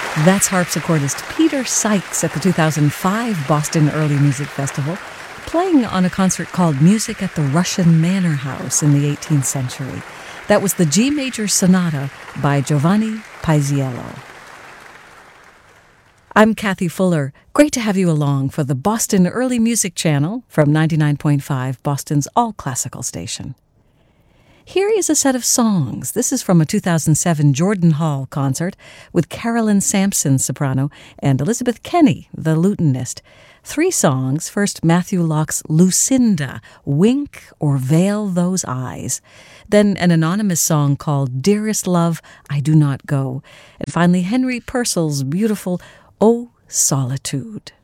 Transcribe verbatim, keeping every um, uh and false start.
That's harpsichordist Peter Sykes at the two thousand five Boston Early Music Festival, playing on a concert called Music at the Russian Manor House in the eighteenth century. That was the G Major Sonata by Giovanni Paisiello. I'm Kathy Fuller. Great to have you along for the Boston Early Music Channel from ninety-nine point five, Boston's all-classical station. Here is a set of songs. This is from a two thousand seven Jordan Hall concert with Carolyn Sampson, soprano, and Elizabeth Kenny, the lutenist. Three songs. First, Matthew Locke's Lucinda, Wink or Veil Those Eyes. Then an anonymous song called Dearest Love, I Do Not Go. And finally, Henry Purcell's beautiful Oh Solitude.